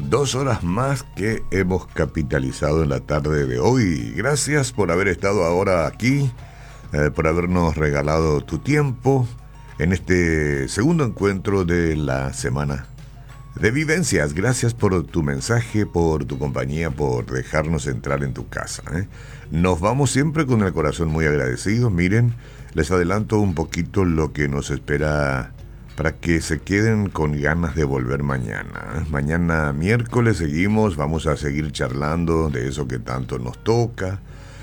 2 horas más que hemos capitalizado en la tarde de hoy. Gracias por haber estado ahora aquí, por habernos regalado tu tiempo en este segundo encuentro de la semana de vivencias. Gracias por tu mensaje, por tu compañía, por dejarnos entrar en tu casa. Nos vamos siempre con el corazón muy agradecido. Miren, les adelanto un poquito lo que nos espera para que se queden con ganas de volver mañana. Mañana miércoles seguimos, vamos a seguir charlando de eso que tanto nos toca.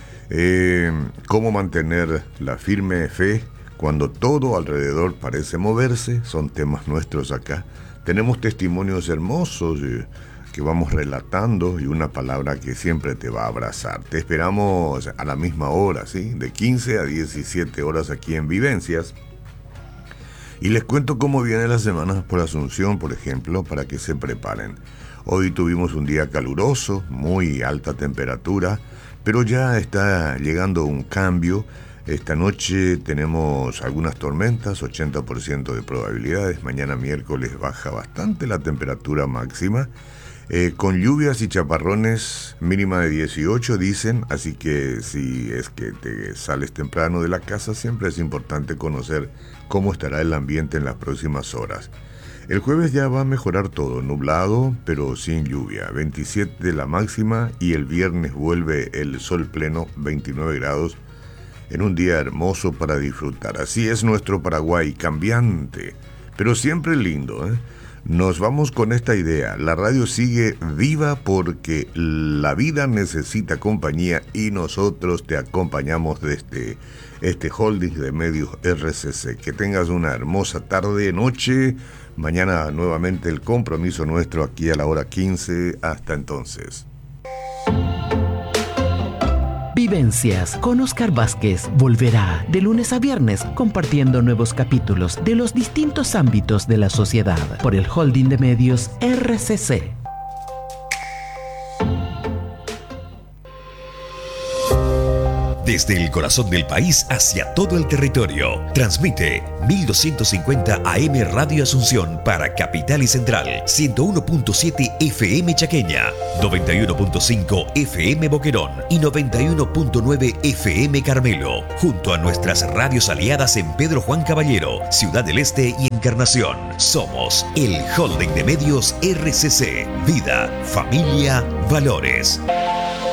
Cómo mantener la firme fe cuando todo alrededor parece moverse. Son temas nuestros acá. Tenemos testimonios hermosos que vamos relatando y una palabra que siempre te va a abrazar. Te esperamos a la misma hora, ¿sí? De 15 a 17 horas aquí en Vivencias. Y les cuento cómo viene la semana por Asunción, por ejemplo, para que se preparen. Hoy tuvimos un día caluroso, muy alta temperatura, pero ya está llegando un cambio. Esta noche tenemos algunas tormentas, 80% de probabilidades. Mañana miércoles baja bastante la temperatura máxima, con lluvias y chaparrones, mínima de 18 dicen. Así que si es que te sales temprano de la casa, siempre es importante conocer cómo estará el ambiente en las próximas horas. El jueves ya va a mejorar todo, nublado pero sin lluvia, 27 de la máxima, y el viernes vuelve el sol pleno, 29 grados, en un día hermoso para disfrutar. Así es nuestro Paraguay, cambiante, pero siempre lindo, Nos vamos con esta idea: la radio sigue viva porque la vida necesita compañía y nosotros te acompañamos desde este holding de medios RCC. Que tengas una hermosa tarde, noche. Mañana nuevamente el compromiso nuestro aquí a la hora 15. Hasta entonces. Vivencias con Oscar Vázquez volverá de lunes a viernes compartiendo nuevos capítulos de los distintos ámbitos de la sociedad por el holding de medios RCC. Desde el corazón del país hacia todo el territorio, transmite 1250 AM Radio Asunción para Capital y Central, 101.7 FM Chaqueña, 91.5 FM Boquerón y 91.9 FM Carmelo, junto a nuestras radios aliadas en Pedro Juan Caballero, Ciudad del Este y Encarnación. Somos el Holding de Medios RCC. Vida, familia, valores.